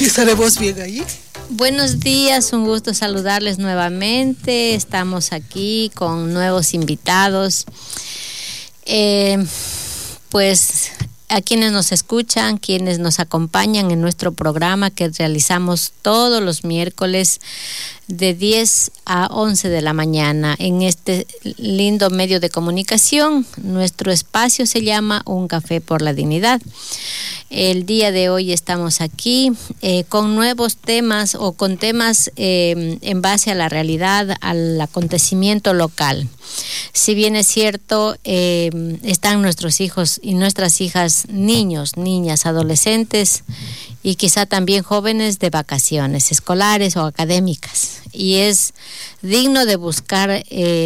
¿Estaremos bien ahí? Buenos días, un gusto saludarles nuevamente. Estamos aquí con nuevos invitados. Pues a quienes nos escuchan, quienes nos acompañan en nuestro programa que realizamos todos los miércoles de 10 a 11 de la mañana en este lindo medio de comunicación. Nuestro espacio se llama Un Café por la Dignidad. El día de hoy estamos aquí con nuevos temas o con temas en base a la realidad, al acontecimiento local. Si bien es cierto, están nuestros hijos y nuestras hijas, niños, niñas, adolescentes y quizá también jóvenes de vacaciones escolares o académicas. Y es digno de buscar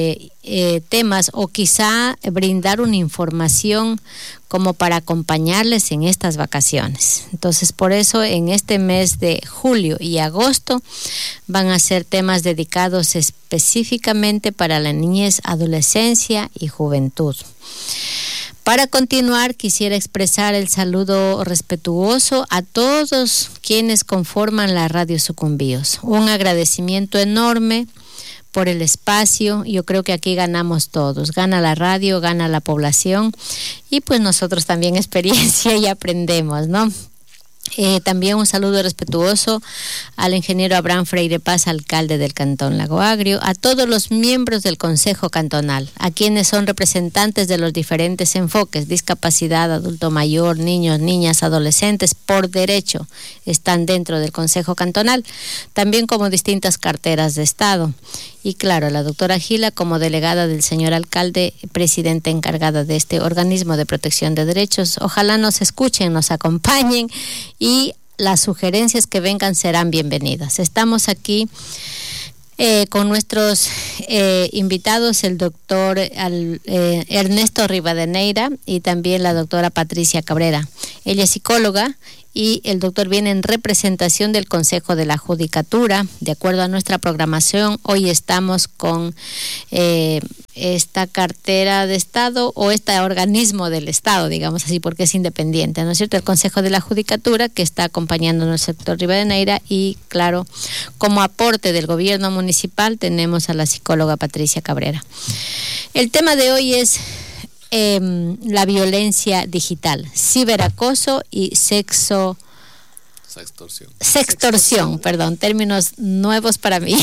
temas o quizá brindar una información como para acompañarles en estas vacaciones. Entonces, por eso en este mes de julio y agosto van a ser temas dedicados específicamente para la niñez, adolescencia y juventud. Para continuar, quisiera expresar el saludo respetuoso a todos quienes conforman la Radio Sucumbíos. Un agradecimiento enorme por el espacio. Yo creo que aquí ganamos todos. Gana la radio, gana la población y pues nosotros también experiencia y aprendemos, ¿no? También un saludo respetuoso al ingeniero Abraham Freire Paz, alcalde del Cantón Lago Agrio, a todos los miembros del Consejo Cantonal, a quienes son representantes de los diferentes enfoques, discapacidad, adulto mayor, niños, niñas, adolescentes, por derecho, están dentro del Consejo Cantonal, también como distintas carteras de Estado. Y claro, la doctora Gila como delegada del señor alcalde, presidenta encargada de este organismo de protección de derechos. Ojalá nos escuchen, nos acompañen y las sugerencias que vengan serán bienvenidas. Estamos aquí con nuestros invitados, el doctor Ernesto Rivadeneira y también la doctora Patricia Cabrera. Ella es psicóloga y el doctor viene en representación del Consejo de la Judicatura. De acuerdo a nuestra programación, hoy estamos con esta cartera de Estado o este organismo del Estado, digamos así, porque es independiente, ¿no es cierto? El Consejo de la Judicatura, que está acompañando al sector Rivadeneira, y claro, como aporte del gobierno municipal tenemos a la psicóloga Patricia Cabrera. El tema de hoy es la violencia digital, ciberacoso y sextorsión, perdón, términos nuevos para mí.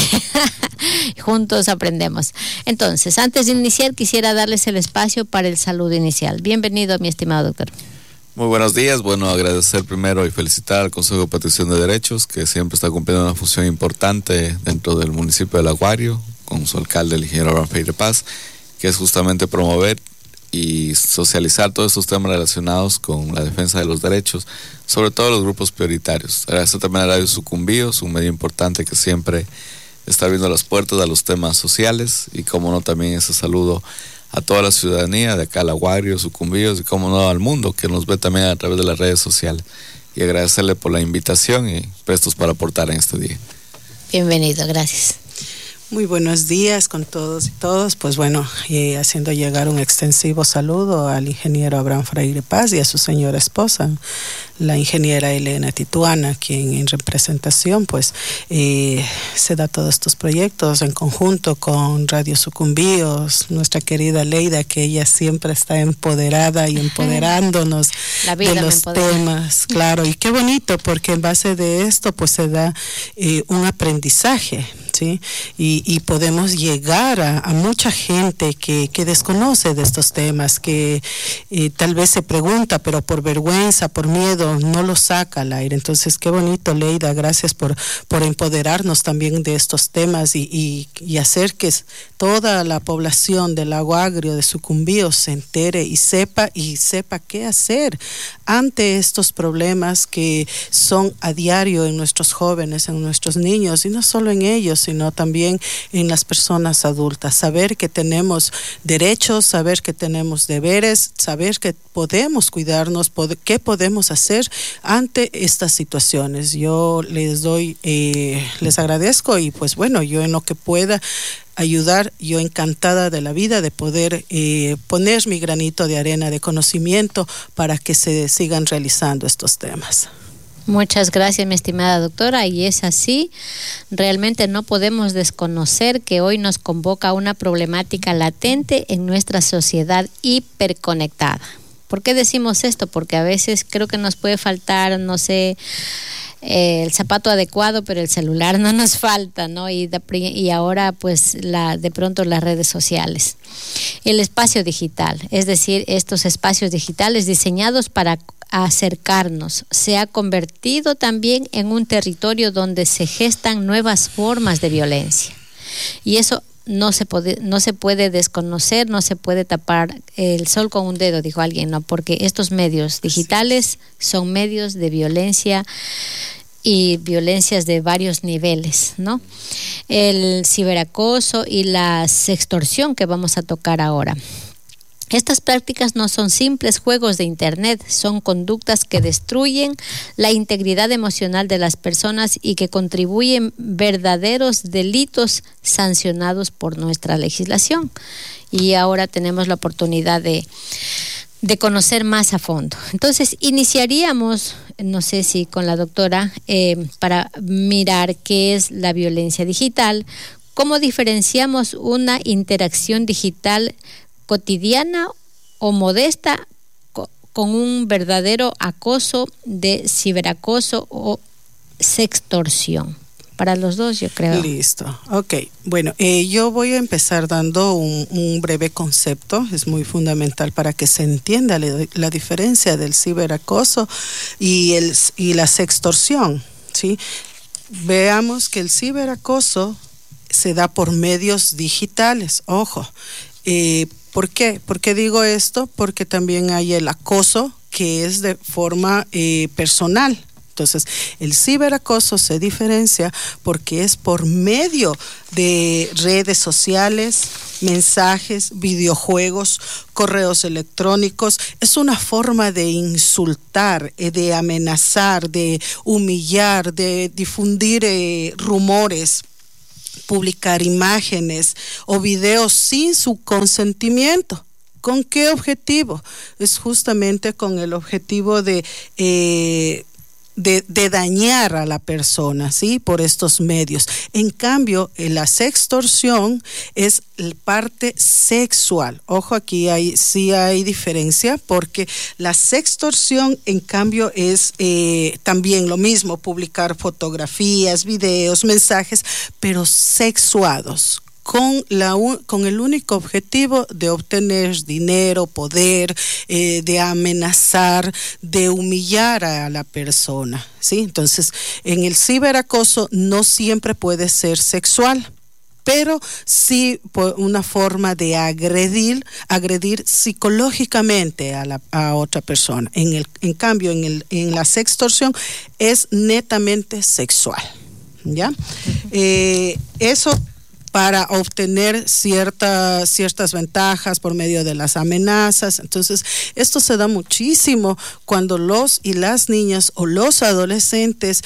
Juntos aprendemos. Entonces, antes de iniciar, quisiera darles el espacio para el saludo inicial. Bienvenido, mi estimado doctor. Muy buenos días. Bueno, agradecer primero y felicitar al Consejo de Protección de Derechos, que siempre está cumpliendo una función importante dentro del municipio de Lago Agrio, con su alcalde, el ingeniero Abraham Freire Paz, que es justamente promover y socializar todos estos temas relacionados con la defensa de los derechos, sobre todo los grupos prioritarios. Agradecer también a Radio Sucumbíos, un medio importante que siempre está abriendo las puertas a los temas sociales, y como no también ese saludo a toda la ciudadanía de acá, Lago Agrio, Sucumbíos, y como no al mundo que nos ve también a través de las redes sociales. Y agradecerle por la invitación y prestos para aportar en este día. Bienvenido, gracias. Muy buenos días con todos y todos. Pues bueno, haciendo llegar un extensivo saludo al ingeniero Abraham Freire Paz y a su señora esposa, la ingeniera Elena Tituana, quien en representación pues se da todos estos proyectos en conjunto con Radio Sucumbíos, nuestra querida Leida, que ella siempre está empoderada y empoderándonos de los temas. Claro, y qué bonito, porque en base de esto pues se da un aprendizaje, ¿sí? Y podemos llegar a mucha gente que desconoce de estos temas, que tal vez se pregunta, pero por vergüenza, por miedo, no lo saca al aire. Entonces, qué bonito, Leida, gracias por empoderarnos también de estos temas y hacer que toda la población del Lago Agrio, de Sucumbíos, se entere y sepa qué hacer ante estos problemas que son a diario en nuestros jóvenes, en nuestros niños, y no solo en ellos, sino también en las personas adultas. Saber que tenemos derechos, saber que tenemos deberes, saber que podemos cuidarnos, qué podemos hacer ante estas situaciones. Yo les agradezco, y pues bueno, yo en lo que pueda ayudar, yo encantada de la vida de poder poner mi granito de arena de conocimiento para que se sigan realizando estos temas. Muchas gracias, mi estimada doctora, y es así. Realmente no podemos desconocer que hoy nos convoca una problemática latente en nuestra sociedad hiperconectada. ¿Por qué decimos esto? Porque a veces creo que nos puede faltar, no sé, el zapato adecuado, pero el celular no nos falta, ¿no? Y ahora pues de pronto las redes sociales. El espacio digital, es decir, estos espacios digitales diseñados para acercarnos, se ha convertido también en un territorio donde se gestan nuevas formas de violencia. Y eso no se puede desconocer, no se puede tapar el sol con un dedo, dijo alguien, ¿no? Porque estos medios digitales son medios de violencia y violencias de varios niveles, ¿no? El ciberacoso y la sextorsión que vamos a tocar ahora. Estas prácticas no son simples juegos de internet, son conductas que destruyen la integridad emocional de las personas y que contribuyen verdaderos delitos sancionados por nuestra legislación. Y ahora tenemos la oportunidad de conocer más a fondo. Entonces, iniciaríamos, no sé si con la doctora, para mirar qué es la violencia digital, cómo diferenciamos una interacción digital cotidiana o modesta con un verdadero acoso de ciberacoso o sextorsión. Para los dos, yo creo. Listo. Ok. Bueno, yo voy a empezar dando un breve concepto. Es muy fundamental para que se entienda la diferencia del ciberacoso y la sextorsión, ¿sí? Veamos que el ciberacoso se da por medios digitales. Ojo. ¿Por qué? ¿Por qué digo esto? Porque también hay el acoso que es de forma personal. Entonces, el ciberacoso se diferencia porque es por medio de redes sociales, mensajes, videojuegos, correos electrónicos. Es una forma de insultar, de amenazar, de humillar, de difundir rumores, publicar imágenes o videos sin su consentimiento. ¿Con qué objetivo? Es justamente con el objetivo de dañar a la persona, ¿sí? Por estos medios. En cambio, la sextorsión es la parte sexual. Ojo, aquí sí hay diferencia, porque la sextorsión, en cambio, es también lo mismo, publicar fotografías, videos, mensajes, pero sexuados, con el único objetivo de obtener dinero, poder, de amenazar, de humillar a la persona, ¿sí? Entonces, en el ciberacoso no siempre puede ser sexual, pero sí por una forma de agredir psicológicamente a otra persona. En cambio, en la sextorsión es netamente sexual, ¿ya? Eso para obtener ciertas ventajas por medio de las amenazas. Entonces, esto se da muchísimo cuando los y las niñas o los adolescentes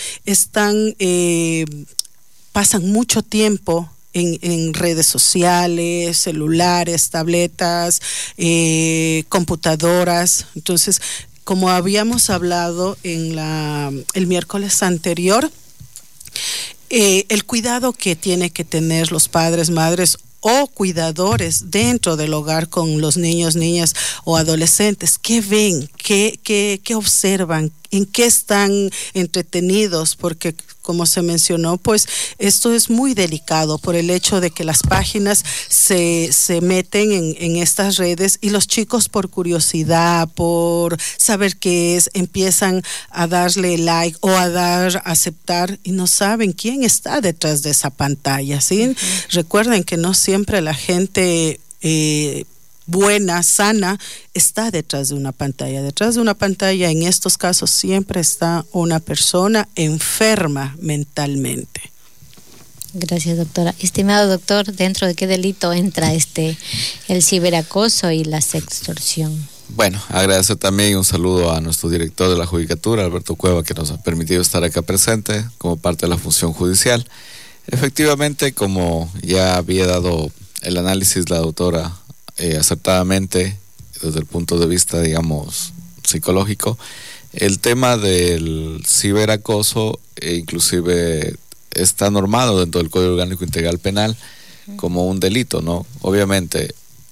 pasan mucho tiempo en redes sociales, celulares, tabletas, computadoras. Entonces, como habíamos hablado el miércoles anterior, el cuidado que tiene que tener los padres, madres o cuidadores dentro del hogar con los niños, niñas o adolescentes. ¿Qué ven? ¿Qué observan? ¿En qué están entretenidos? Porque, como se mencionó, pues esto es muy delicado por el hecho de que las páginas se meten en estas redes y los chicos, por curiosidad, por saber qué es, empiezan a darle like o a aceptar y no saben quién está detrás de esa pantalla, ¿sí? Uh-huh. Recuerden que no siempre la gente buena, sana, está detrás de una pantalla. Detrás de una pantalla, en estos casos, siempre está una persona enferma mentalmente. Gracias, doctora. Estimado doctor, ¿dentro de qué delito entra el ciberacoso y la sextorsión? Bueno, agradecer también un saludo a nuestro director de la Judicatura, Alberto Cueva, que nos ha permitido estar acá presente como parte de la función judicial. Efectivamente, como ya había dado el análisis la doctora acertadamente desde el punto de vista, digamos, psicológico, El tema del ciberacoso inclusive está normado dentro del Código Orgánico Integral Penal como un delito, ¿no? Obviamente,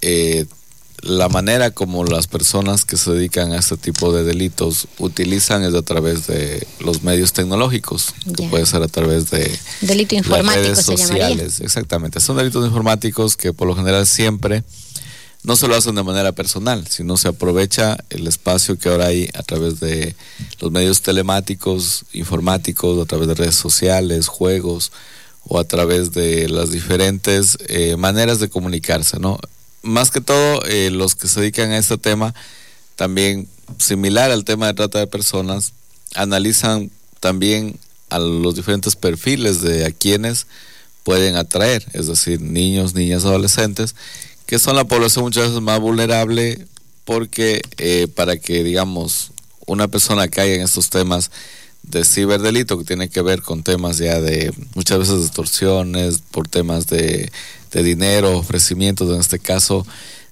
la manera como las personas que se dedican a este tipo de delitos utilizan es a través de los medios tecnológicos, que puede ser a través de delito informático, las redes sociales. Se llamaría. Exactamente, son delitos informáticos que por lo general siempre no se lo hacen de manera personal, sino se aprovecha el espacio que ahora hay a través de los medios telemáticos, informáticos, a través de redes sociales, juegos, o a través de las diferentes maneras de comunicarse, ¿no? Más que todo, los que se dedican a este tema, también similar al tema de trata de personas, analizan también a los diferentes perfiles de a quienes pueden atraer, es decir, niños, niñas, adolescentes, que son la población muchas veces más vulnerable, porque para que, digamos, una persona caiga en estos temas de ciberdelito, que tiene que ver con temas ya de muchas veces de extorsiones, por temas de dinero, ofrecimientos, en este caso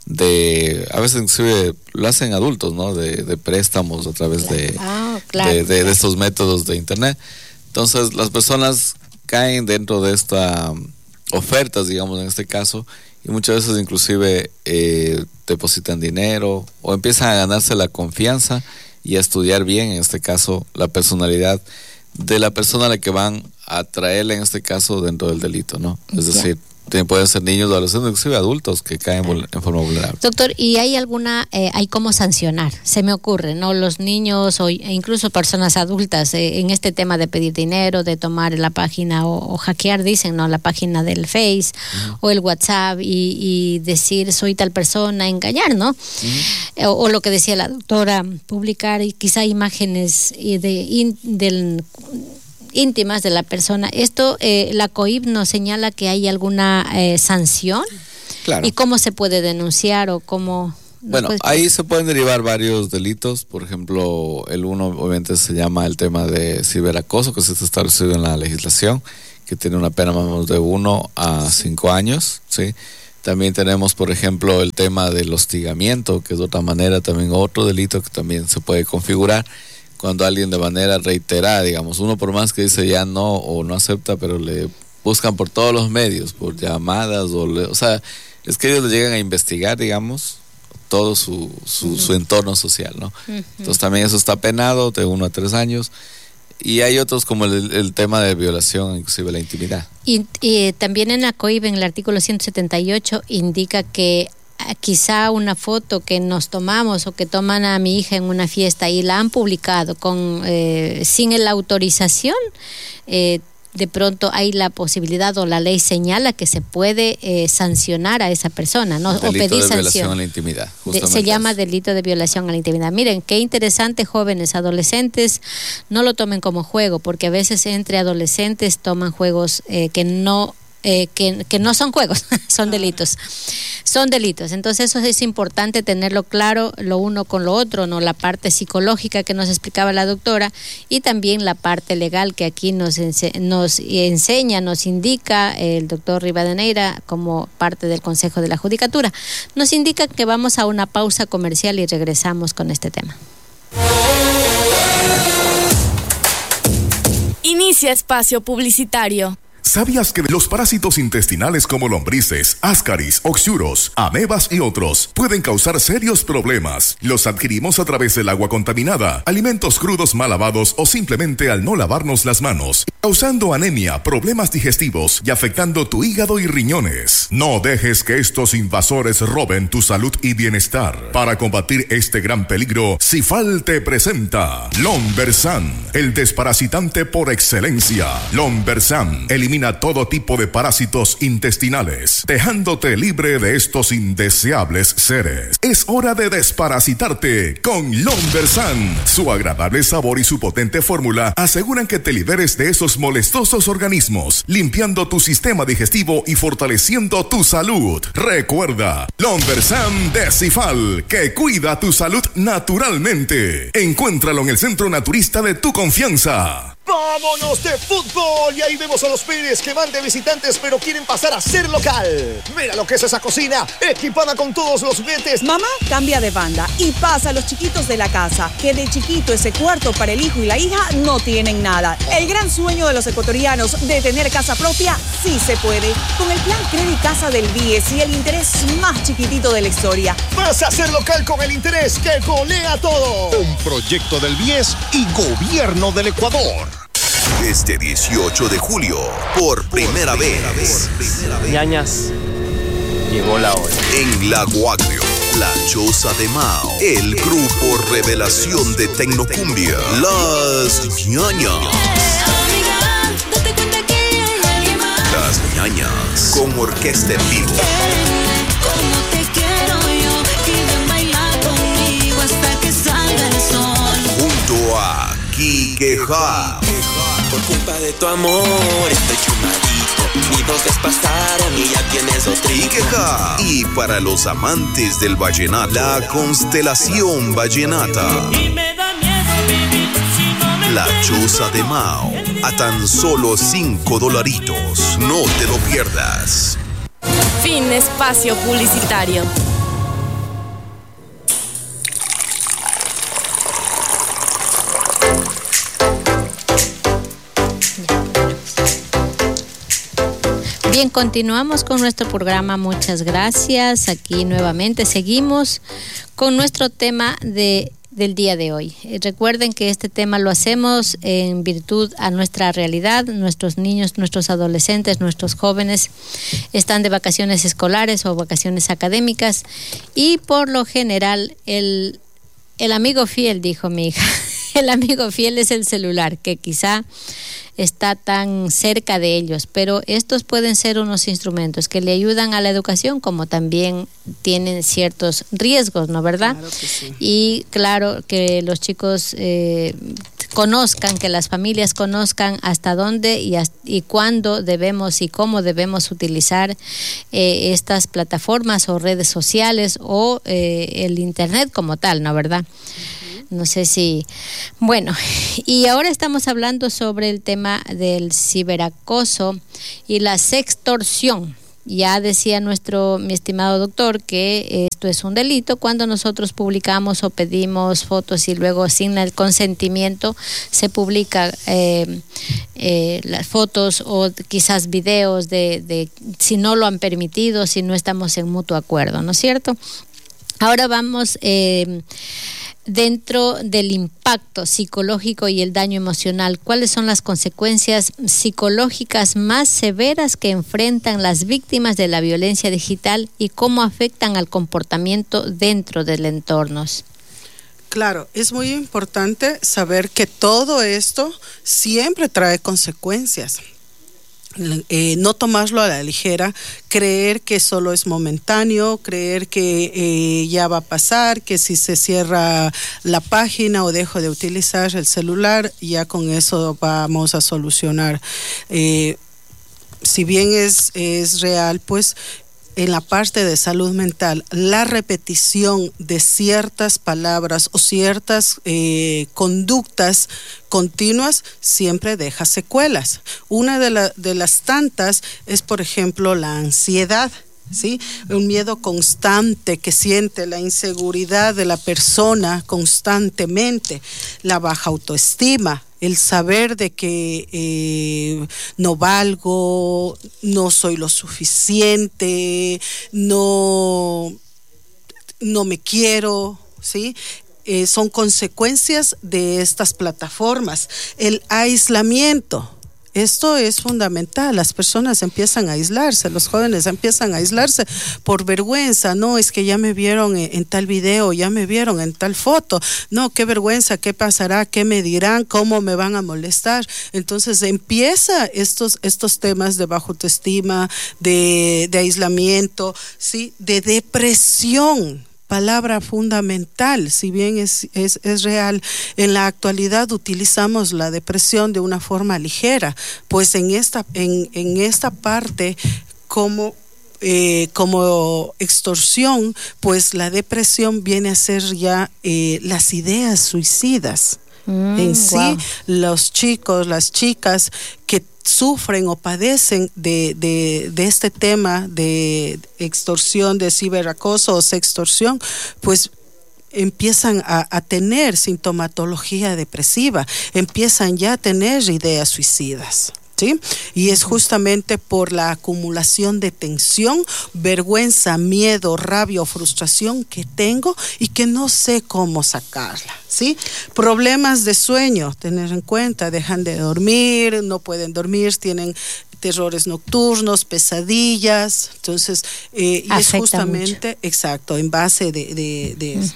a veces inclusive lo hacen adultos, ¿no? De préstamos a través de estos métodos de internet. Entonces las personas caen dentro de estas ofertas, digamos, en este caso, y muchas veces inclusive depositan dinero o empiezan a ganarse la confianza y a estudiar bien, en este caso, la personalidad de la persona a la que van a traerle, en este caso, dentro del delito, ¿no? Es decir, pueden ser niños, adolescentes, inclusive adultos que caen en forma vulnerable. Doctor, ¿y hay hay cómo sancionar? Se me ocurre, ¿no? Los niños e incluso personas adultas en este tema de pedir dinero, de tomar la página o hackear, dicen, ¿no? La página del Face o el WhatsApp y decir soy tal persona, engañar, ¿no? O lo que decía la doctora, publicar quizá imágenes íntimas de la persona. Esto, la COIP nos señala que hay alguna sanción. Claro. ¿Y cómo se puede denunciar o cómo? Bueno, ahí se pueden derivar varios delitos. Por ejemplo, el uno obviamente se llama el tema de ciberacoso, que se está establecido en la legislación, que tiene una pena más o menos de 1 a 5 años, ¿sí? También tenemos, por ejemplo, el tema del hostigamiento, que es de otra manera también otro delito que también se puede configurar cuando alguien de manera reiterada, digamos, uno por más que dice ya no o no acepta, pero le buscan por todos los medios, por llamadas, o sea, es que ellos le llegan a investigar, digamos, todo su entorno social, ¿no? Entonces también eso está penado de 1 a 3 años. Y hay otros como el tema de violación, inclusive la intimidad. Y también en la COIP, en el artículo 178, indica que quizá una foto que nos tomamos o que toman a mi hija en una fiesta y la han publicado sin la autorización, de pronto hay la posibilidad o la ley señala que se puede sancionar a esa persona, ¿no? Delito o pedir de sanción. Violación a la intimidad. Se llama delito de violación a la intimidad. Miren, qué interesante, jóvenes, adolescentes, no lo tomen como juego, porque a veces entre adolescentes toman juegos que no son juegos, son delitos. Son delitos. Entonces eso es importante tenerlo claro, lo uno con lo otro, ¿no? La parte psicológica que nos explicaba la doctora y también la parte legal que aquí nos enseña, nos indica el doctor Rivadeneira como parte del Consejo de la Judicatura. Nos indica que vamos a una pausa comercial y regresamos con este tema. Inicia espacio publicitario. ¿Sabías que los parásitos intestinales como lombrices, ascaris, oxuros, amebas y otros pueden causar serios problemas? Los adquirimos a través del agua contaminada, alimentos crudos mal lavados o simplemente al no lavarnos las manos, causando anemia, problemas digestivos y afectando tu hígado y riñones. No dejes que estos invasores roben tu salud y bienestar. Para combatir este gran peligro, Cifal te presenta Lombersan, el desparasitante por excelencia. Lombersan elimina todo tipo de parásitos intestinales, dejándote libre de estos indeseables seres. Es hora de desparasitarte con Lombersan. Su agradable sabor y su potente fórmula aseguran que te liberes de esos molestosos organismos, limpiando tu sistema digestivo y fortaleciendo tu salud. Recuerda, Lombersan de Cifal, que cuida tu salud naturalmente. Encuéntralo en el centro naturista de tu confianza. ¡Vámonos de fútbol! Y ahí vemos a los Pérez que van de visitantes pero quieren pasar a ser local. Mira lo que es esa cocina, equipada con todos los juguetes. Mamá cambia de banda y pasa a los chiquitos de la casa, que de chiquito ese cuarto para el hijo y la hija no tienen nada. El gran sueño de los ecuatorianos de tener casa propia sí se puede. Con el plan Credit Casa del BIES y el interés más chiquitito de la historia. Vas a ser local con el interés que golea todo. Un proyecto del BIES y Gobierno del Ecuador. Este 18 de julio, por primera vez. Ñañas, llegó la hora. En Lago Agrio, La Choza de Mao, el grupo revelación de Tecnocumbia, Las Ñañas. Las Ñañas, con orquesta en vivo. Como te quiero yo, y ven bailar conmigo hasta que salga el sol. Junto a Quique Ja. Por culpa de tu amor estoy chumadito. Y 2 días pasaron y ya tienes otro. Quique Ja. Y para los amantes del vallenato, la constelación vallenata. Y me da miedo vivir si no me La Choza de Mao, a tan solo $5. No te lo pierdas. Fin espacio publicitario. Bien, continuamos con nuestro programa. Muchas gracias. Aquí nuevamente seguimos con nuestro tema del día de hoy. Recuerden que este tema lo hacemos en virtud a nuestra realidad. Nuestros niños, nuestros adolescentes, nuestros jóvenes están de vacaciones escolares o vacaciones académicas y por lo general el amigo fiel, dijo mi hija, el amigo fiel es el celular, que quizá está tan cerca de ellos, pero estos pueden ser unos instrumentos que le ayudan a la educación, como también tienen ciertos riesgos, ¿no, verdad? Claro que sí. Y claro, que los chicos conozcan, que las familias conozcan hasta dónde y cuándo debemos y cómo debemos utilizar estas plataformas o redes sociales o el internet como tal, ¿no, verdad? No sé si... Bueno, y ahora estamos hablando sobre el tema del ciberacoso y la sextorsión. Ya decía mi estimado doctor que esto es un delito cuando nosotros publicamos o pedimos fotos y luego sin el consentimiento se publica las fotos o quizás videos de si no lo han permitido, si no estamos en mutuo acuerdo, ¿no es cierto? Ahora vamos... dentro del impacto psicológico y el daño emocional, ¿cuáles son las consecuencias psicológicas más severas que enfrentan las víctimas de la violencia digital y cómo afectan al comportamiento dentro del entorno? Claro, es muy importante saber que todo esto siempre trae consecuencias. No tomarlo a la ligera, creer que solo es momentáneo, creer que ya va a pasar, que si se cierra la página o dejo de utilizar el celular, ya con eso vamos a solucionar. Si bien es real, pues en la parte de salud mental, la repetición de ciertas palabras o ciertas conductas continuas siempre deja secuelas. Una de las tantas es, por ejemplo, la ansiedad. ¿Sí? Un miedo constante que siente, la inseguridad de la persona constantemente, la baja autoestima, el saber de que no valgo, no soy lo suficiente, no me quiero, ¿sí? Son consecuencias de estas plataformas. El aislamiento. Esto es fundamental, las personas empiezan a aislarse, los jóvenes empiezan a aislarse por vergüenza, no, es que ya me vieron en tal video, ya me vieron en tal foto, no, qué vergüenza, qué pasará, qué me dirán, cómo me van a molestar. Entonces empieza estos temas de baja autoestima, de aislamiento, ¿sí? De depresión. Palabra fundamental, si bien es real, en la actualidad utilizamos la depresión de una forma ligera, pues en esta parte como extorsión, pues la depresión viene a ser ya las ideas suicidas. En sí, los chicos, las chicas que sufren o padecen de este tema de extorsión, de ciberacoso o sextorsión, pues empiezan a tener sintomatología depresiva, empiezan ya a tener ideas suicidas. ¿Sí? Y es justamente por la acumulación de tensión, vergüenza, miedo, rabia o frustración que tengo y que no sé cómo sacarla, ¿sí? Problemas de sueño, tener en cuenta, dejan de dormir, no pueden dormir, tienen terrores nocturnos, pesadillas, entonces, y es justamente, mucho. Exacto, en base de eso.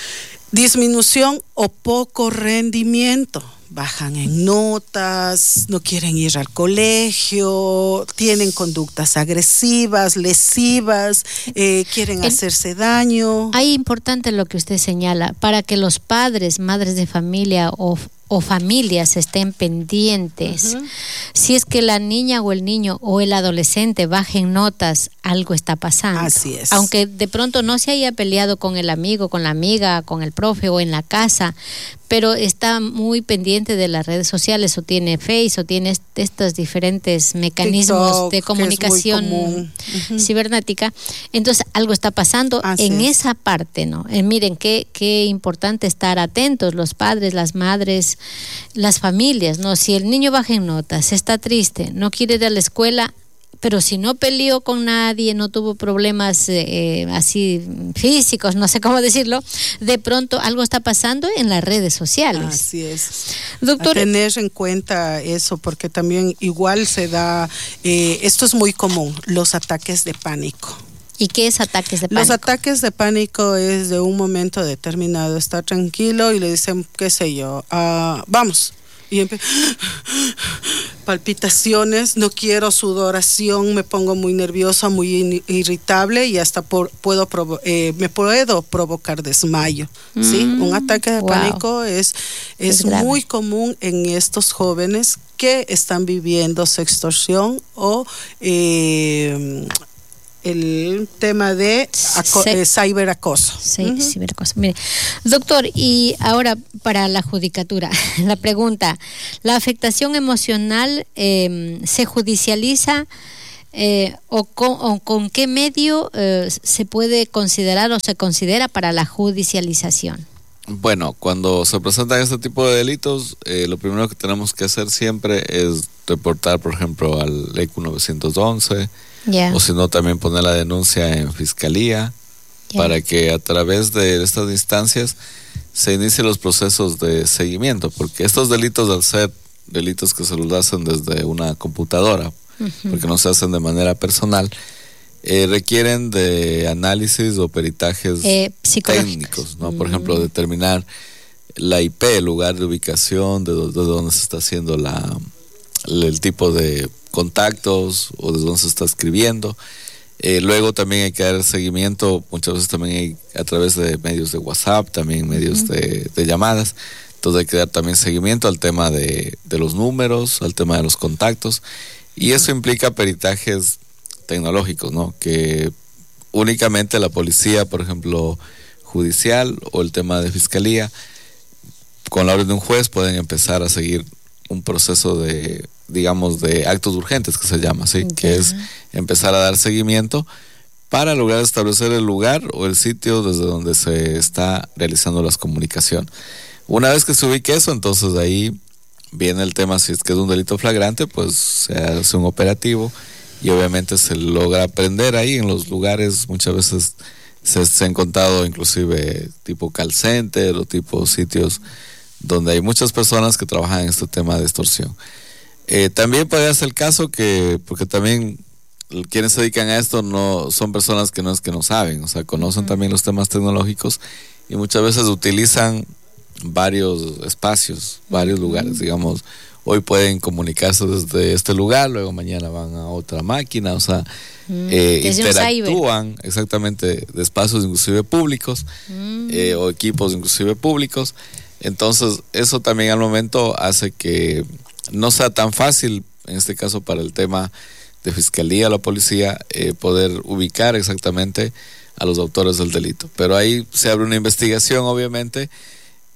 Disminución o poco rendimiento. Bajan en notas, no quieren ir al colegio, tienen conductas agresivas, lesivas, quieren hacerse daño. Hay importante lo que usted señala, para que los padres, madres de familia o familias estén pendientes. Si es que la niña o el niño o el adolescente bajen notas, algo está pasando. Así es. Aunque de pronto no se haya peleado con el amigo, con la amiga, con el profe o en la casa, pero está muy pendiente de las redes sociales, o tiene Face, o tiene estos diferentes mecanismos TikTok, de comunicación cibernética. Entonces algo está pasando. Así en es. Esa parte, ¿no? Miren, qué importante estar atentos, los padres, las madres, las familias, ¿no? Si el niño baja en notas, está triste, no quiere ir a la escuela, pero si no peleó con nadie, no tuvo problemas así físicos, no sé cómo decirlo, de pronto algo está pasando en las redes sociales. Así es. Doctor, a tener en cuenta eso, porque también igual se da, esto es muy común, los ataques de pánico. ¿Y qué es ataques de pánico? Los ataques de pánico es de un momento determinado, estar tranquilo y le dicen, qué sé yo, vamos. Y palpitaciones, no quiero, sudoración, me pongo muy nerviosa, muy irritable y hasta me puedo provocar desmayo. ¿Sí? Un ataque de pánico es muy común en estos jóvenes que están viviendo sextorsión o el tema de ciberacoso. Sí, ciberacoso. Mire, doctor, y ahora para la judicatura, la pregunta, ¿la afectación emocional se judicializa o con qué medio se puede considerar o se considera para la judicialización? Bueno, cuando se presentan este tipo de delitos, lo primero que tenemos que hacer siempre es reportar, por ejemplo, al ECU 911, o si no, también poner la denuncia en fiscalía, para que a través de estas instancias se inicien los procesos de seguimiento, porque estos delitos, al ser delitos que se los hacen desde una computadora, porque no se hacen de manera personal, requieren de análisis o peritajes técnicos, ¿no? Por ejemplo, determinar la IP, el lugar de ubicación, de dónde se está haciendo el tipo de contactos o desde dónde se está escribiendo. Luego también hay que dar seguimiento, muchas veces también a través de medios de WhatsApp, también medios de llamadas. Entonces hay que dar también seguimiento al tema de los números, al tema de los contactos, y eso implica peritajes tecnológicos, ¿no? Que únicamente la policía, por ejemplo, judicial o el tema de fiscalía, con la orden de un juez pueden empezar a seguir un proceso de actos urgentes, que se llama, ¿sí? Que es empezar a dar seguimiento para lograr establecer el lugar o el sitio desde donde se está realizando las comunicaciones. Una vez que se ubique eso, entonces ahí viene el tema, si es que es un delito flagrante, pues se hace un operativo y obviamente se logra aprender ahí en los lugares. Muchas veces se han contado inclusive tipo call center o tipo sitios donde hay muchas personas que trabajan en este tema de extorsión. También puede ser el caso porque también quienes se dedican a esto no son personas que no es que no saben, o sea, conocen también los temas tecnológicos y muchas veces utilizan varios espacios, varios lugares. Digamos, hoy pueden comunicarse desde este lugar, luego mañana van a otra máquina, o sea, interactúan exactamente de espacios inclusive públicos o equipos inclusive públicos. Entonces eso también al momento hace que no sea tan fácil, en este caso para el tema de fiscalía o la policía, poder ubicar exactamente a los autores del delito. Pero ahí se abre una investigación, obviamente,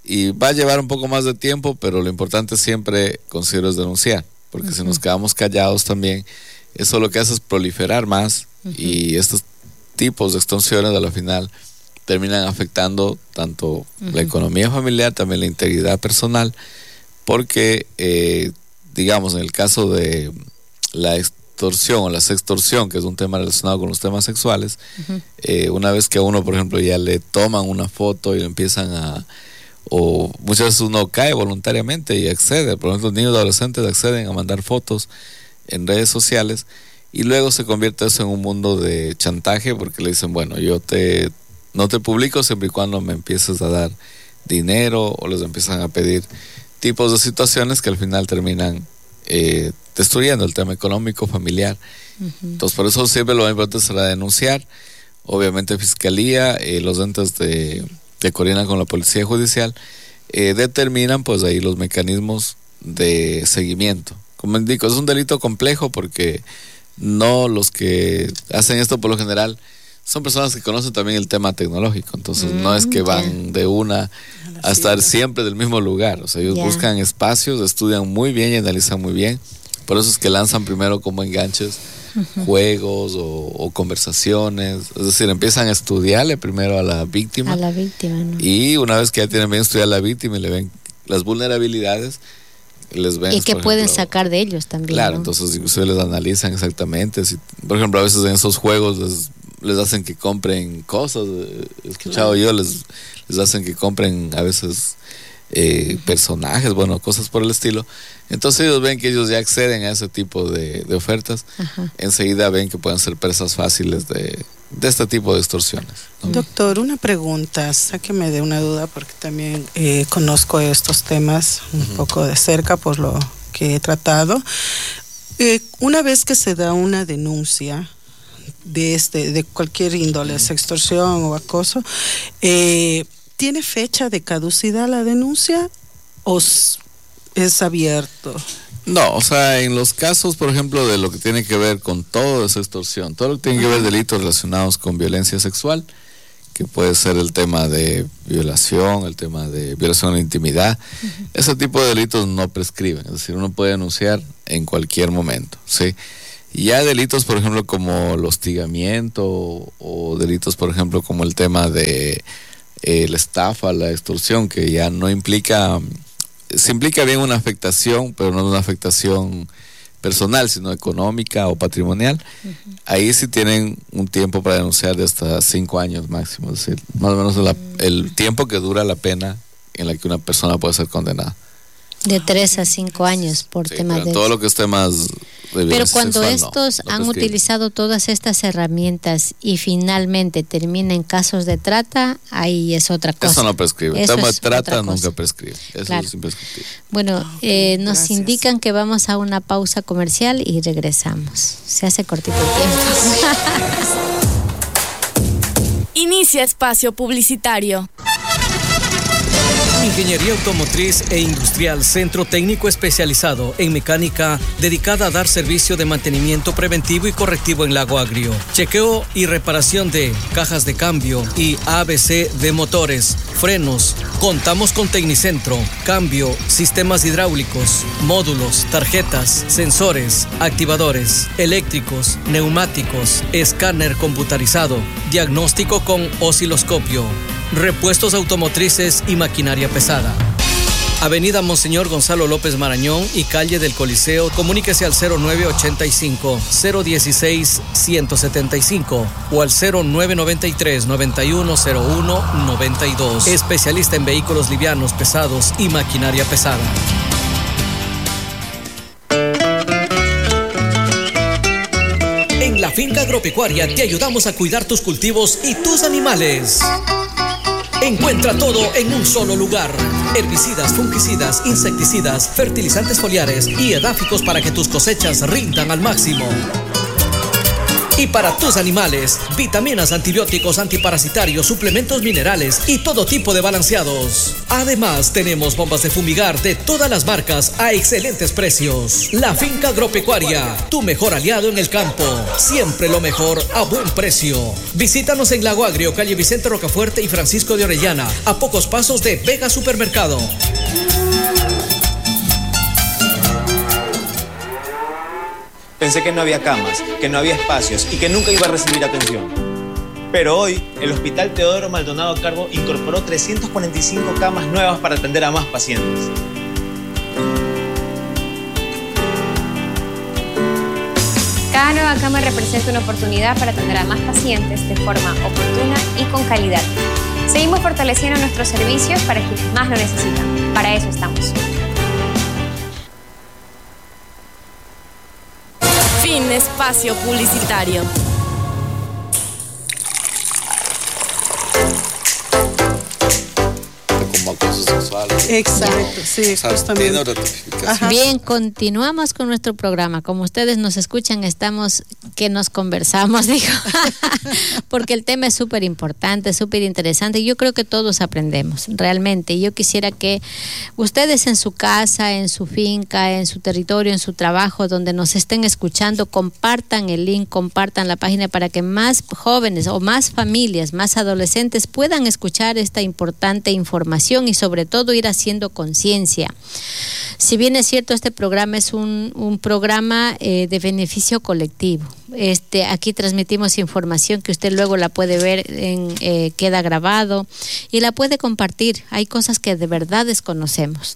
y va a llevar un poco más de tiempo, pero lo importante siempre considero es denunciar, porque si nos quedamos callados también, eso lo que hace es proliferar más y estos tipos de extorsiones a la final terminan afectando tanto la economía familiar, también la integridad personal, porque digamos, en el caso de la extorsión o la sextorsión, que es un tema relacionado con los temas sexuales, una vez que a uno, por ejemplo, ya le toman una foto y le empiezan a, o muchas veces uno cae voluntariamente y accede, por ejemplo, los niños y adolescentes acceden a mandar fotos en redes sociales y luego se convierte eso en un mundo de chantaje, porque le dicen, bueno, yo no te publico siempre y cuando me empieces a dar dinero, o les empiezan a pedir tipos de situaciones que al final terminan destruyendo el tema económico, familiar. Entonces, por eso siempre lo más importante será denunciar. Obviamente Fiscalía, los entes que coordinan con la Policía Judicial, determinan pues ahí los mecanismos de seguimiento. Como indico, es un delito complejo porque no los que hacen esto por lo general son personas que conocen también el tema tecnológico, entonces no es que van de una a estar siempre del mismo lugar, o sea, ellos buscan espacios, estudian muy bien y analizan muy bien, por eso es que lanzan primero como enganches juegos o conversaciones, es decir, empiezan a estudiarle primero a la víctima, ¿no? Y una vez que ya tienen bien estudiada la víctima y le ven las vulnerabilidades, les ven, y que pueden sacar de ellos también. Claro, ¿no? entonces inclusive les analizan exactamente, si, por ejemplo, a veces en esos juegos les hacen que compren cosas, he escuchado yo, les hacen que compren a veces personajes, bueno, cosas por el estilo. Entonces ellos ven que ellos ya acceden a ese tipo de ofertas, enseguida ven que pueden ser presas fáciles de este tipo de extorsiones, ¿no? Doctor, una pregunta, sáqueme de una duda porque también conozco estos temas un poco de cerca por lo que he tratado. Una vez que se da una denuncia de cualquier índole, extorsión o acoso, ¿tiene fecha de caducidad la denuncia o es abierto? No, o sea, en los casos, por ejemplo, de lo que tiene que ver con todo esa extorsión, todo lo que tiene que ver delitos relacionados con violencia sexual, que puede ser el tema de violación, el tema de violación a la intimidad, ese tipo de delitos no prescriben, es decir, uno puede denunciar en cualquier momento, ¿sí? Y ya delitos, por ejemplo, como el hostigamiento o delitos, por ejemplo, como el tema de la estafa, la extorsión, que ya no implica, se implica bien una afectación, pero no una afectación personal, sino económica o patrimonial. Ahí sí tienen un tiempo para denunciar de hasta 5 años máximo, es decir, más o menos el tiempo que dura la pena en la que una persona puede ser condenada. De 3 a 5 años por temas de... todo lo que es temas de Pero cuando sexual, estos han utilizado todas estas herramientas y finalmente termina en casos de trata, ahí es otra cosa. Eso no prescribe. El tema de trata nunca prescribe. Eso es imprescriptible. Bueno, nos indican que vamos a una pausa comercial y regresamos. Se hace cortito el tiempo. Inicia espacio publicitario. Ingeniería Automotriz e Industrial, centro técnico especializado en mecánica, dedicada a dar servicio de mantenimiento preventivo y correctivo en Lago Agrio. Chequeo y reparación de cajas de cambio y ABC de motores, frenos. Contamos con Tecnicentro, cambio, sistemas hidráulicos, módulos, tarjetas, sensores, activadores, eléctricos, neumáticos, escáner computarizado, diagnóstico con osciloscopio, repuestos automotrices y maquinaria pesada. Avenida Monseñor Gonzalo López Marañón y calle del Coliseo. Comuníquese al 0985-016-175 o al 0993-910192. Especialista en vehículos livianos, pesados y maquinaria pesada. En la Finca Agropecuaria te ayudamos a cuidar tus cultivos y tus animales. Encuentra todo en un solo lugar. Herbicidas, fungicidas, insecticidas, fertilizantes foliares y edáficos para que tus cosechas rindan al máximo. Y para tus animales, vitaminas, antibióticos, antiparasitarios, suplementos minerales y todo tipo de balanceados. Además, tenemos bombas de fumigar de todas las marcas a excelentes precios. La Finca Agropecuaria, tu mejor aliado en el campo. Siempre lo mejor a buen precio. Visítanos en Lago Agrio, calle Vicente Rocafuerte y Francisco de Orellana, a pocos pasos de Vega Supermercado. Pensé que no había camas, que no había espacios y que nunca iba a recibir atención. Pero hoy, el Hospital Teodoro Maldonado Carbo incorporó 345 camas nuevas para atender a más pacientes. Cada nueva cama representa una oportunidad para atender a más pacientes de forma oportuna y con calidad. Seguimos fortaleciendo nuestros servicios para quienes más lo necesitan. Para eso estamos. Fin de espacio publicitario. Como acoso sexual. Exacto, sí, justamente. Bien, continuamos con nuestro programa. Como ustedes nos escuchan, estamos que nos conversamos, digo, porque el tema es súper importante, súper interesante. Y yo creo que todos aprendemos, realmente. Yo quisiera que ustedes en su casa, en su finca, en su territorio, en su trabajo, donde nos estén escuchando, compartan el link, compartan la página para que más jóvenes o más familias, más adolescentes puedan escuchar esta importante información y sobre todo ir haciendo conciencia. Si bien es cierto, este programa es un programa de beneficio colectivo. Aquí transmitimos información que usted luego la puede ver, queda grabado y la puede compartir. Hay cosas que de verdad desconocemos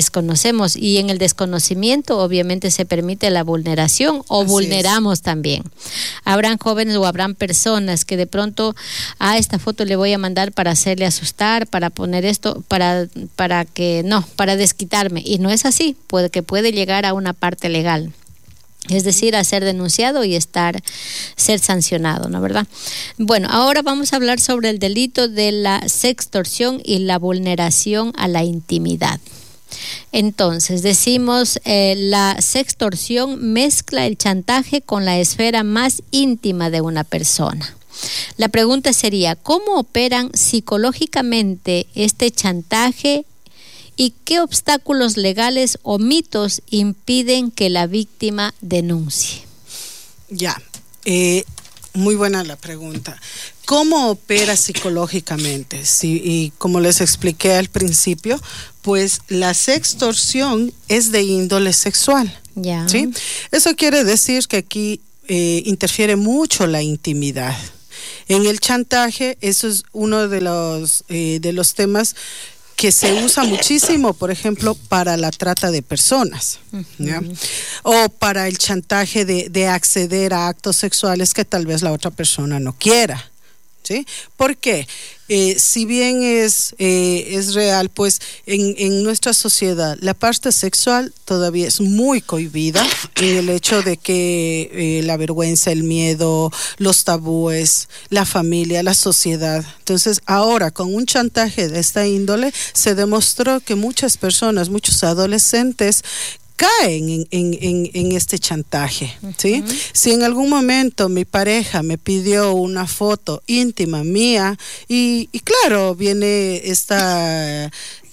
y en el desconocimiento obviamente se permite la vulneración o así vulneramos también. Habrán jóvenes o habrán personas que de pronto esta foto le voy a mandar para hacerle asustar, para poner esto, para desquitarme, y no es así, puede llegar a una parte legal. Es decir, a ser denunciado y ser sancionado, ¿no verdad? Bueno, ahora vamos a hablar sobre el delito de la sextorsión y la vulneración a la intimidad. Entonces, decimos, la sextorsión mezcla el chantaje con la esfera más íntima de una persona. La pregunta sería, ¿cómo operan psicológicamente este chantaje? ¿Y qué obstáculos legales o mitos impiden que la víctima denuncie? Ya, muy buena la pregunta. ¿Cómo opera psicológicamente? Sí, y como les expliqué al principio, pues la sextorsión es de índole sexual. Ya. ¿Sí? Eso quiere decir que aquí interfiere mucho la intimidad. En el chantaje, eso es uno de los temas que se usa muchísimo, por ejemplo, para la trata de personas, ¿ya? O para el chantaje de acceder a actos sexuales que tal vez la otra persona no quiera, ¿sí? ¿Por qué? Si bien es real, pues en nuestra sociedad la parte sexual todavía es muy cohibida en el hecho de que la vergüenza, el miedo, los tabúes, la familia, la sociedad. Entonces ahora con un chantaje de esta índole se demostró que muchas personas, muchos adolescentes caen en este chantaje, ¿sí? Si en algún momento mi pareja me pidió una foto íntima mía y claro, viene esta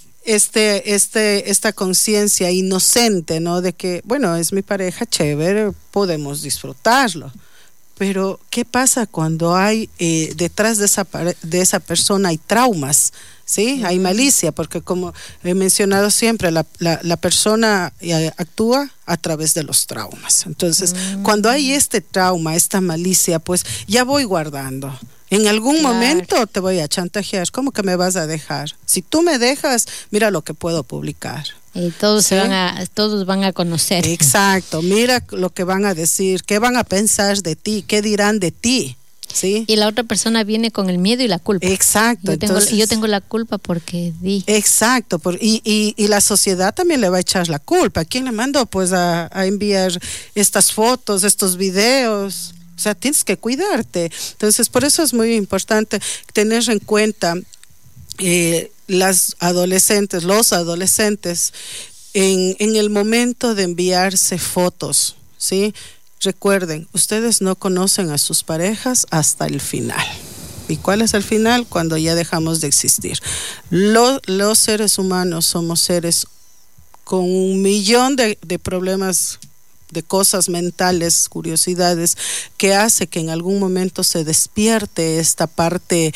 conciencia inocente, ¿no? De que, bueno, es mi pareja, chévere, podemos disfrutarlo. Pero, ¿qué pasa cuando hay detrás de esa persona hay traumas? ¿Sí? Hay malicia, porque como he mencionado siempre, la persona actúa a través de los traumas. Entonces, cuando hay este trauma, esta malicia, pues ya voy guardando. En algún momento te voy a chantajear. ¿Cómo que me vas a dejar? Si tú me dejas, mira lo que puedo publicar. Y todos, ¿sí? Todos van a conocer. Exacto, mira lo que van a decir, qué van a pensar de ti, qué dirán de ti. ¿Sí? Y la otra persona viene con el miedo y la culpa. Exacto. Yo tengo la culpa porque di. Exacto. Y la sociedad también le va a echar la culpa. ¿Quién le mandó pues a enviar estas fotos, estos videos? O sea, tienes que cuidarte. Entonces, por eso es muy importante tener en cuenta los adolescentes, en el momento de enviarse fotos, ¿sí? recuerden, ustedes no conocen a sus parejas hasta el final. ¿Y cuál es el final? Cuando ya dejamos de existir. Los seres humanos somos seres con 1 millón de problemas, de cosas mentales, curiosidades, que hace que en algún momento se despierte esta parte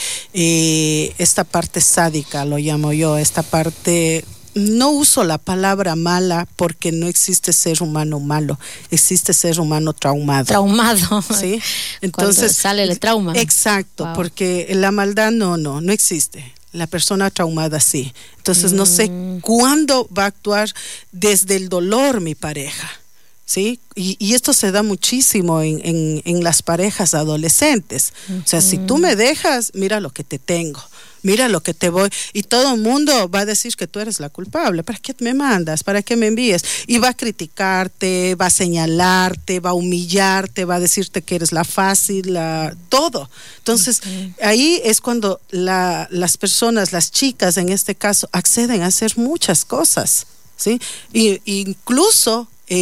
sádica, lo llamo yo, esta parte. No uso la palabra mala porque no existe ser humano malo, existe ser humano traumado. Traumado. ¿Sí? Entonces cuando sale el trauma. Exacto, wow. Porque la maldad no existe. La persona traumada sí. Entonces no sé cuándo va a actuar desde el dolor mi pareja. ¿Sí? Y esto se da muchísimo en las parejas adolescentes. O sea, si tú me dejas, mira lo que te tengo, mira lo que te voy, y todo el mundo va a decir que tú eres la culpable. ¿Para qué me mandas? ¿Para qué me envíes? Y va a criticarte, va a señalarte, va a humillarte, va a decirte que eres la fácil, todo. Entonces, ahí es cuando las personas, las chicas en este caso, acceden a hacer muchas cosas, ¿sí? Y incluso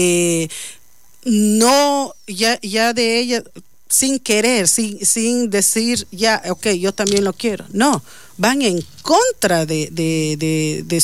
no, ya de ella, sin querer, sin decir, ya, ok, yo también lo quiero. No, van en contra de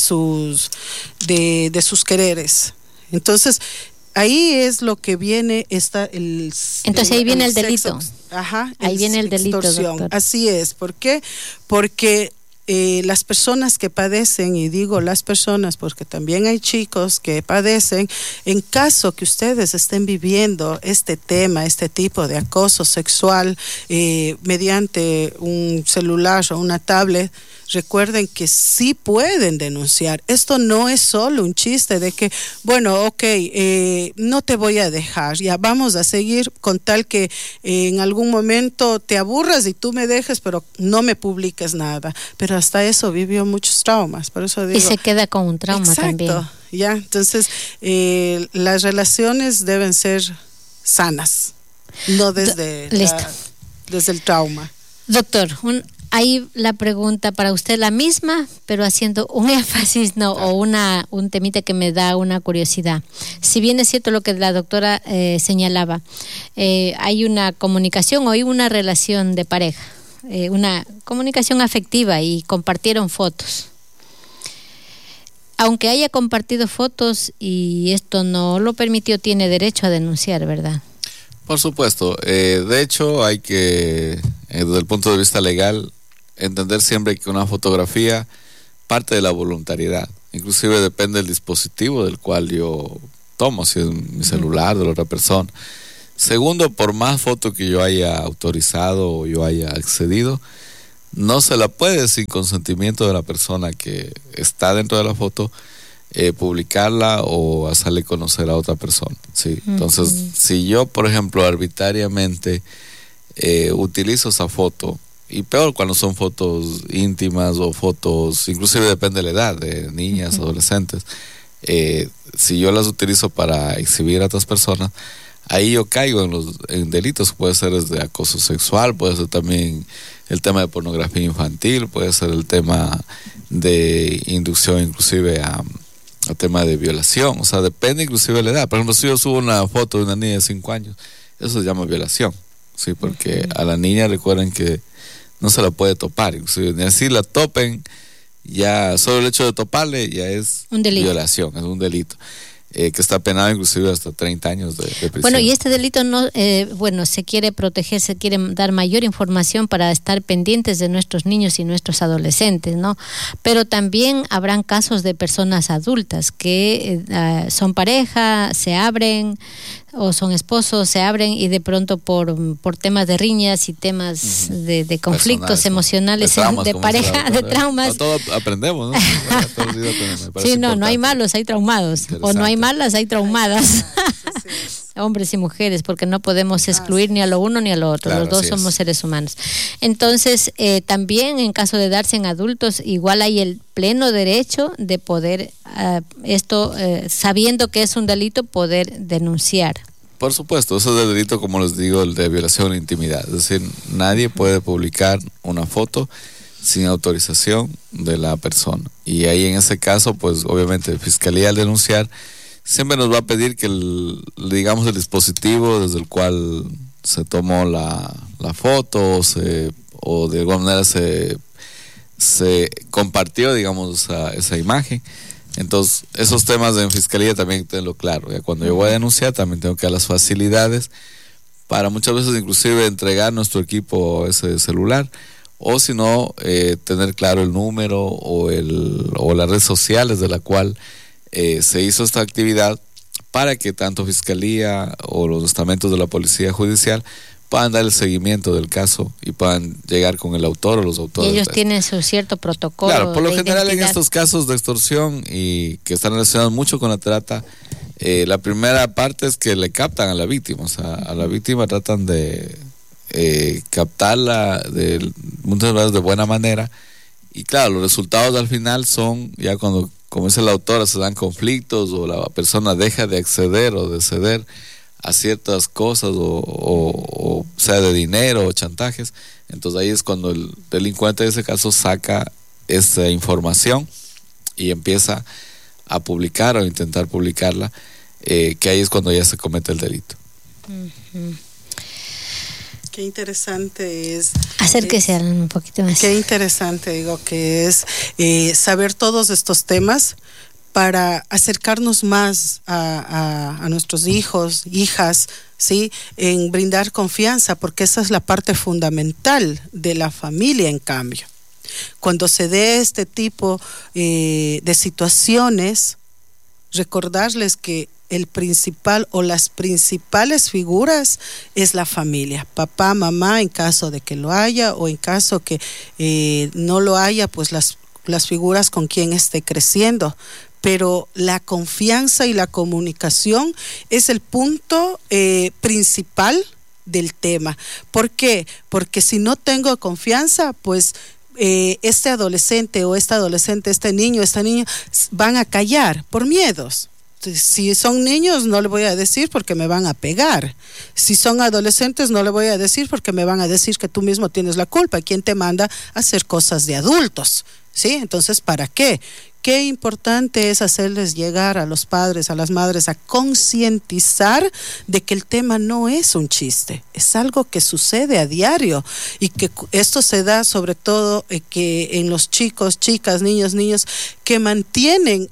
sus quereres. Entonces, ahí es lo que viene entonces ahí viene el delito. Ajá. Ahí viene el delito, doctor. Así es. ¿Por qué? Porque las personas que padecen, y digo las personas porque también hay chicos que padecen, en caso que ustedes estén viviendo este tipo de acoso sexual mediante un celular o una tablet, recuerden que sí pueden denunciar. Esto no es solo un chiste de que, bueno, ok, no te voy a dejar, ya vamos a seguir con tal que en algún momento te aburras y tú me dejes, pero no me publiques nada. Pero hasta eso vivió muchos traumas, por eso digo. Y se queda con un trauma. Exacto, también. Ya, entonces las relaciones deben ser sanas, no desde el trauma. Doctor, ahí la pregunta para usted la misma, pero haciendo un énfasis, o un temita que me da una curiosidad. Si bien es cierto lo que la doctora señalaba, hay una comunicación o hay una relación de pareja, una comunicación afectiva y compartieron fotos. Aunque haya compartido fotos y esto no lo permitió, tiene derecho a denunciar, ¿verdad? Por supuesto. De hecho, hay que, desde el punto de vista legal, entender siempre que una fotografía parte de la voluntariedad. Inclusive depende del dispositivo del cual yo tomo, si es mi celular de la otra persona. Segundo, por más foto que yo haya autorizado o yo haya accedido, no se la puede, sin consentimiento de la persona que está dentro de la foto, publicarla o hacerle conocer a otra persona, ¿sí? Entonces, si yo, por ejemplo, arbitrariamente utilizo esa foto, y peor cuando son fotos íntimas o fotos, inclusive depende de la edad, de niñas, adolescentes, si yo las utilizo para exhibir a otras personas, ahí yo caigo en delitos. Puede ser desde acoso sexual, puede ser también el tema de pornografía infantil, puede ser el tema de inducción inclusive a tema de violación. O sea, depende inclusive de la edad. Por ejemplo, si yo subo una foto de una niña de 5 años, eso se llama violación, sí, porque a la niña recuerden que no se la puede topar, inclusive ni así la topen, ya solo el hecho de toparle ya es un delito. Violación, es un delito. Que está penado inclusive hasta 30 años de prisión. Bueno, y este delito no, se quiere proteger, se quiere dar mayor información para estar pendientes de nuestros niños y nuestros adolescentes, ¿no? Pero también habrán casos de personas adultas que son pareja, se abren, o son esposos, se abren y de pronto por temas de riñas y temas de conflictos emocionales, de pareja, de traumas. Todos aprendemos, ¿no? Sí, no hay malos, hay traumados. O no hay malas, hay traumadas. Hombres y mujeres, porque no podemos excluir ni a lo uno ni a lo otro. Claro, los dos somos seres humanos. Entonces, también en caso de darse en adultos, igual hay el pleno derecho de poder sabiendo que es un delito, poder denunciar. Por supuesto, eso es el delito, como les digo, el de violación de intimidad. Es decir, nadie puede publicar una foto sin autorización de la persona. Y ahí en ese caso, pues obviamente Fiscalía al denunciar siempre nos va a pedir que el dispositivo desde el cual se tomó la foto o de alguna manera se compartió, digamos, esa imagen. Entonces, esos temas en fiscalía también tengo claro. Ya cuando yo voy a denunciar, también tengo que dar las facilidades para muchas veces inclusive entregar nuestro equipo, ese celular, o si no, tener claro el número o las redes sociales de la cual se hizo esta actividad, para que tanto Fiscalía o los estamentos de la Policía Judicial puedan dar el seguimiento del caso y puedan llegar con el autor o los autores. Y ellos tienen su cierto protocolo. Claro, por lo general identidad. En estos casos de extorsión y que están relacionados mucho con la trata, la primera parte es que le captan a la víctima. O sea, a la víctima tratan de captarla muchas veces de buena manera. Y claro, los resultados al final son ya cuando, como dice la autora, se dan conflictos o la persona deja de acceder o de ceder a ciertas cosas o sea de dinero o chantajes. Entonces ahí es cuando el delincuente de ese caso saca esa información y empieza a publicar o intentar publicarla, que ahí es cuando ya se comete el delito. Uh-huh. Qué interesante es. Acérquese un poquito más. Qué interesante, digo, que es saber todos estos temas para acercarnos más a nuestros hijos, hijas, ¿sí? En brindar confianza, porque esa es la parte fundamental de la familia, en cambio. Cuando se dé este tipo de situaciones, recordarles que el principal o las principales figuras es la familia, papá, mamá, en caso de que lo haya, o en caso que no lo haya, pues las figuras con quien esté creciendo. Pero la confianza y la comunicación es el punto principal del tema. ¿Por qué? Porque si no tengo confianza, pues este adolescente o esta adolescente, este niño, esta niña van a callar por miedos. Si son niños, no le voy a decir porque me van a pegar. Si son adolescentes, no le voy a decir porque me van a decir que tú mismo tienes la culpa. ¿Quién te manda a hacer cosas de adultos? ¿Sí? Entonces, ¿para qué? Qué importante es hacerles llegar a los padres, a las madres, a concientizar de que el tema no es un chiste, es algo que sucede a diario, y que esto se da sobre todo que en los chicos, chicas, niños que mantienen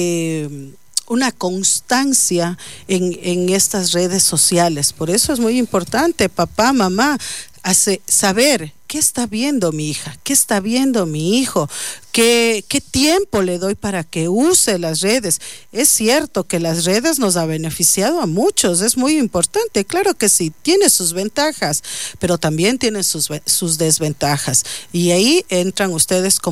una constancia en estas redes sociales. Por eso es muy importante, papá, mamá, saber qué está viendo mi hija, qué está viendo mi hijo, qué tiempo le doy para que use las redes. Es cierto que las redes nos ha beneficiado a muchos, es muy importante, claro que sí, tiene sus ventajas, pero también tiene sus desventajas, y ahí entran ustedes como